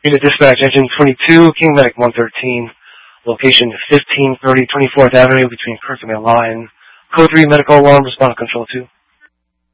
Unit Dispatch, Engine 22, King Medic 113, location 1530 24th Avenue between Kirkham and Lawton. Code 3 Medical Alarm, Response Control 2.